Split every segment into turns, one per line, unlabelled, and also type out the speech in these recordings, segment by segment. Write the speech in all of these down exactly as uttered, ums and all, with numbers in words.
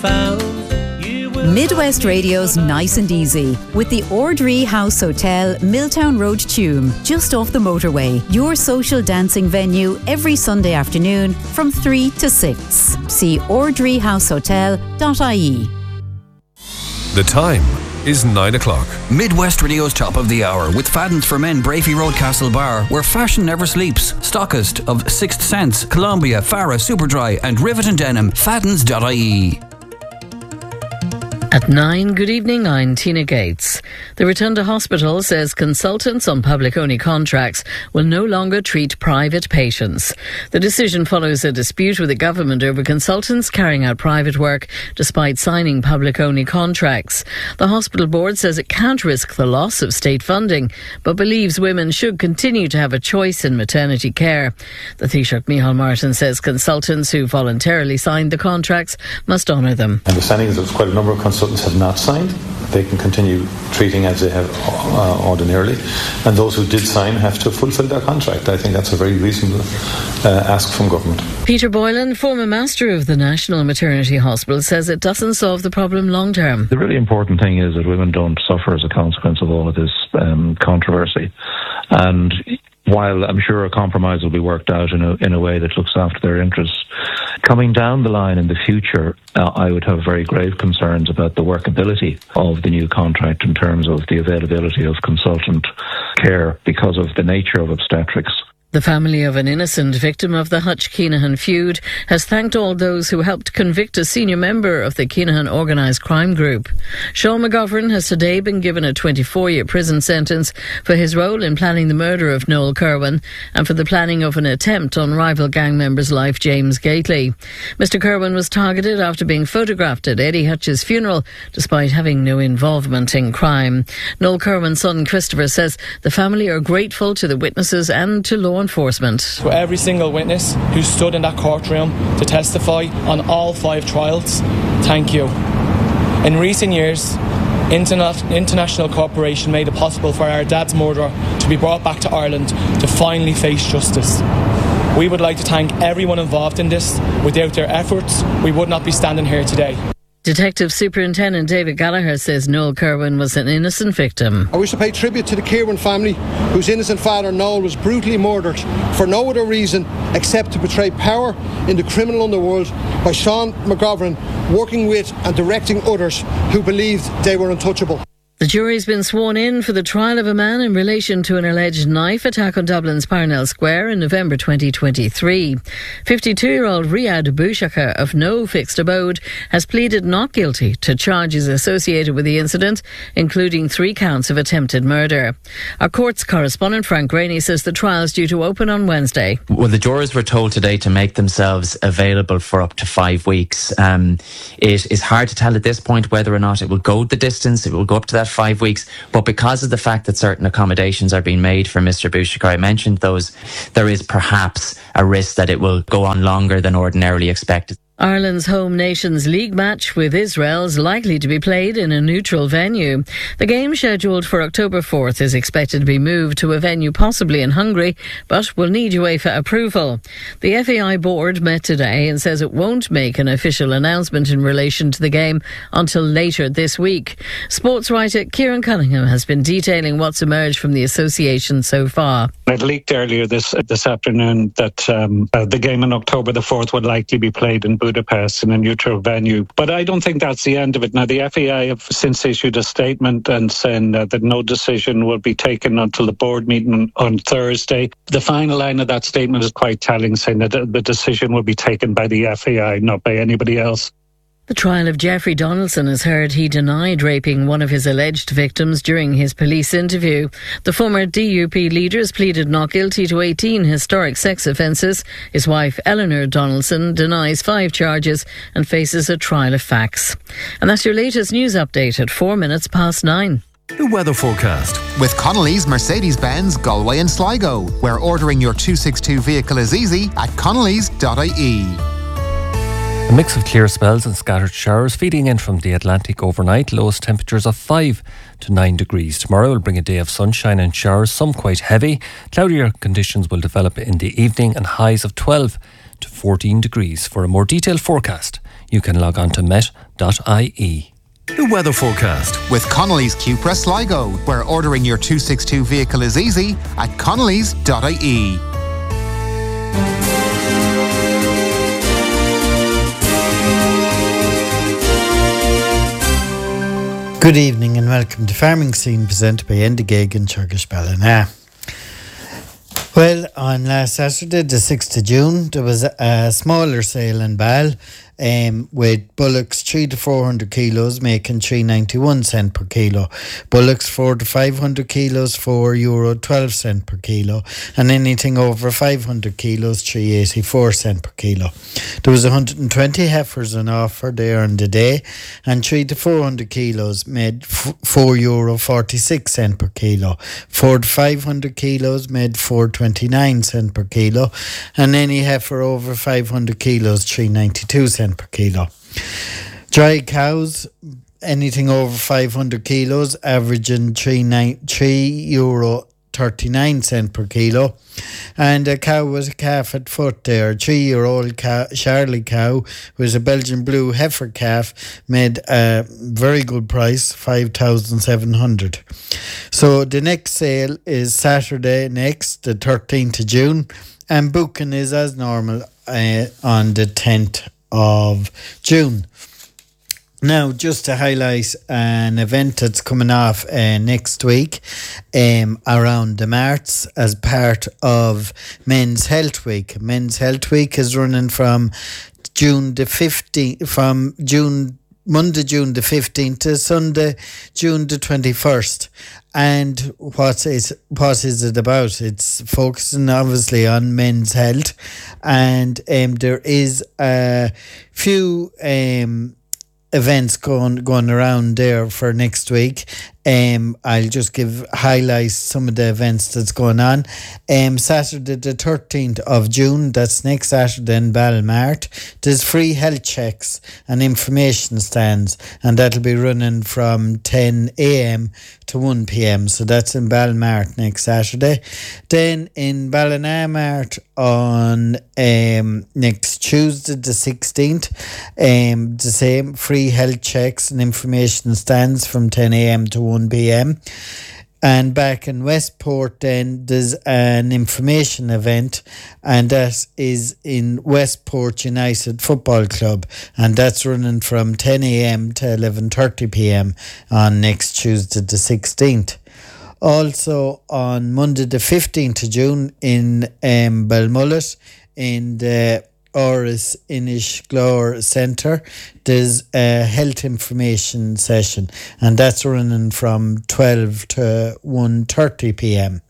found.
Midwest Radio's Nice and Easy with the Ordree House Hotel, Milltown Road, Tuam, just off the motorway. Your social dancing venue every Sunday afternoon from three to six. See ordree house hotel dot I E.
The time is nine o'clock.
Midwest Radio's Top of the Hour with Fadden's for Men, Brafey Road, Castlebar, where fashion never sleeps. Stockist of Sixth Sense, Columbia, Farah, Superdry and Rivet and Denim. Faddens dot I E.
At nine, good evening, I'm Tina Gates. The Rotunda Hospital says consultants on public-only contracts will no longer treat private patients. The decision follows a dispute with the government over consultants carrying out private work despite signing public-only contracts. The hospital board says it can't risk the loss of state funding, but believes women should continue to have a choice in maternity care. The Taoiseach Micheál Martin says consultants who voluntarily signed the contracts must honour them.
My understanding is there's quite a number of consultants have not signed. They can continue treating as they have uh, ordinarily, and those who did sign have to fulfil their contract. I think that's a very reasonable uh, ask from government.
Peter Boylan, former master of the National Maternity Hospital, says it doesn't solve the problem long term.
The really important thing is that women don't suffer as a consequence of all of this um, controversy, and while I'm sure a compromise will be worked out in a, in a way that looks after their interests, coming down the line in the future, uh, I would have very grave concerns about the workability of the new contract in terms of the availability of consultant care because of the nature of obstetrics.
The family of an innocent victim of the Hutch-Keenahan feud has thanked all those who helped convict a senior member of the Keenahan organised crime group. Sean McGovern has today been given a twenty-four-year prison sentence for his role in planning the murder of Noel Kerwin and for the planning of an attempt on rival gang member's life, James Gately. Mister Kerwin was targeted after being photographed at Eddie Hutch's funeral, despite having no involvement in crime. Noel Kerwin's son, Christopher, says the family are grateful to the witnesses and to law enforcement.
To every single witness who stood in that courtroom to testify on all five trials, thank you. In recent years, interna- international cooperation made it possible for our dad's murderer to be brought back to Ireland to finally face justice. We would like to thank everyone involved in this. Without their efforts, we would not be standing here today.
Detective Superintendent David Gallagher says Noel Kerwin was an innocent victim.
I wish to pay tribute to the Kerwin family, whose innocent father Noel was brutally murdered for no other reason except to betray power in the criminal underworld by Sean McGovern, working with and directing others who believed they were untouchable.
The jury's been sworn in for the trial of a man in relation to an alleged knife attack on Dublin's Parnell Square in November twenty twenty-three. fifty-two-year-old Riyad Bouchaka of no fixed abode has pleaded not guilty to charges associated with the incident, including three counts of attempted murder. Our courts correspondent Frank Rainey says the trial is due to open on Wednesday.
Well, the jurors were told today to make themselves available for up to five weeks. Um, it is hard to tell at this point whether or not it will go the distance, it will go up to that five weeks, but because of the fact that certain accommodations are being made for Mister Bouchaka, I mentioned those, there is perhaps a risk that it will go on longer than ordinarily expected.
Ireland's home Nations League match with Israel is likely to be played in a neutral venue. The game, scheduled for October fourth, is expected to be moved to a venue possibly in Hungary, but will need UEFA approval. The F A I board met today and says it won't make an official announcement in relation to the game until later this week. Sports writer Kieran Cunningham has been detailing what's emerged from the association so far.
It leaked earlier this this afternoon that um, uh, the game on October the fourth would likely be played in Budapest in a neutral venue. But I don't think that's the end of it. Now, the F A I have since issued a statement and saying uh, that no decision will be taken until the board meeting on Thursday. The final line of that statement is quite telling, saying that the decision will be taken by the F A I, not by anybody else.
The trial of Jeffrey Donaldson has heard he denied raping one of his alleged victims during his police interview. The former D U P leader has pleaded not guilty to eighteen historic sex offences. His wife, Eleanor Donaldson, denies five charges and faces a trial of facts. And that's your latest news update at four minutes past nine.
The weather forecast
with Connolly's Mercedes-Benz Galway and Sligo, where ordering your two sixty-two vehicle is easy at connellys dot I E.
A mix of clear spells and scattered showers feeding in from the Atlantic overnight. Lowest temperatures of five to nine degrees. Tomorrow will bring a day of sunshine and showers, some quite heavy. Cloudier conditions will develop in the evening and highs of twelve to fourteen degrees. For a more detailed forecast, you can log on to met dot I E.
The weather forecast
with Connolly's Cupra Sligo, where ordering your two sixty-two vehicle is easy at connellys dot I E.
Good evening and welcome to Farming Scene, presented by Endegeg and Turkish Ballina. Well, on last Saturday, the sixth of June, there was a, a smaller sale in Ball, um, with bullocks three to four hundred kilos making three ninety-one cent per kilo. Bullocks four to five hundred kilos, four euro twelve cent per kilo, and anything over five hundred kilos, three eighty-four cent per kilo. There was one hundred twenty heifers on offer there on the day, and three to four hundred kilos made f- four euro forty-six cent per kilo. Four to five hundred kilos made four twenty-nine cent per kilo, and any heifer over five hundred kilos, three ninety-two cent per kilo. Dry cows, anything over five hundred kilos, averaging three euro thirty-nine cent per kilo. And a cow was a calf at foot there. A three-year-old cow, Charlie cow, was a Belgian blue heifer calf, made a very good price, five thousand seven hundred. So the next sale is Saturday next, the thirteenth of June, and booking is as normal uh, on the tenth of June. Now, just to highlight an event that's coming off uh, next week um, around the Marts as part of Men's Health Week. Men's Health Week is running from June the fifteenth, from June Monday, June the fifteenth to Sunday, June the twenty-first. And what is what is it about? It's focusing obviously on men's health, and um, there is a few um, events going going around there for next week. Um, I'll just give highlights some of the events that's going on. Um, Saturday the thirteenth of June, that's next Saturday in Balmart, there's free health checks and information stands, and that'll be running from ten a.m. to one p.m. So that's in Balmart next Saturday. Then in Ballinamart on um, next Tuesday the sixteenth, um, the same free health checks and information stands from ten a.m. to one p.m. And back in Westport then there's an information event, and that is in Westport United Football Club, and that's running from ten a.m. to eleven thirty p.m. on next Tuesday the sixteenth. Also on Monday the fifteenth of June in um, Belmullet in the Oris Inishglore Centre, there's a health information session, and that's running from twelve to one thirty p.m.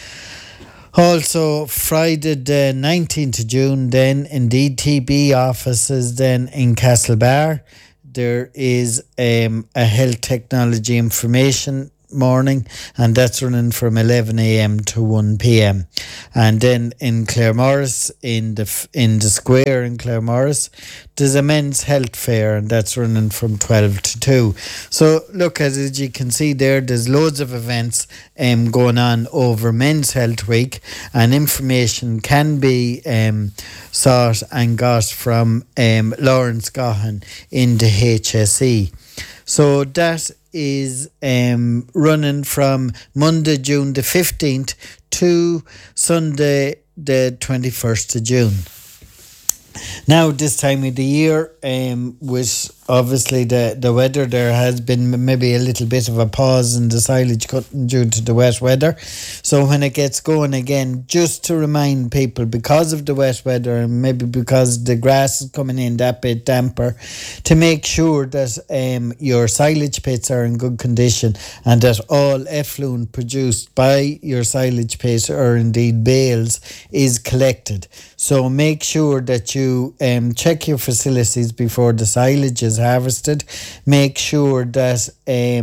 Also Friday the nineteenth of June then in D T B offices then in Castlebar, there is um, a health technology information morning, and that's running from eleven a.m. to one p.m. And then in Claremorris, in the in the square in Claremorris, there's a men's health fair, and that's running from twelve to two. So look, as you can see there, there's loads of events um, going on over Men's Health Week, and information can be um, sought and got from um, Lawrence Gahan in the H S E. So that is um, running from Monday, June the fifteenth to Sunday, the twenty-first of June. Now, this time of the year, um, with obviously the, the weather, there has been maybe a little bit of a pause in the silage cutting due to the wet weather. So when it gets going again, just to remind people, because of the wet weather and maybe because the grass is coming in that bit damper, to make sure that um, your silage pits are in good condition and that all effluent produced by your silage pit, or indeed bales, is collected. So make sure that you um, check your facilities before the silage is harvested. Make sure that um,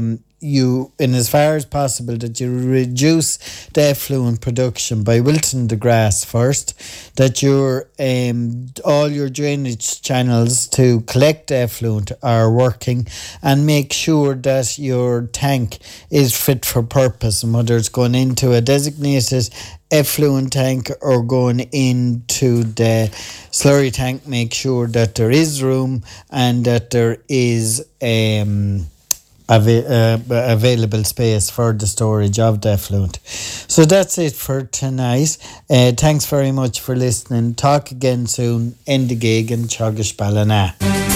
you, in as far as possible, that you reduce the effluent production by wilting the grass first, that your um, all your drainage channels to collect effluent are working, and make sure that your tank is fit for purpose, and whether it's going into a designated effluent tank or going into the slurry tank, make sure that there is room and that there is um, av- uh, available space for the storage of the effluent. So that's it for tonight. Uh, thanks very much for listening. Talk again soon. End the gig and Teagasc Ballina.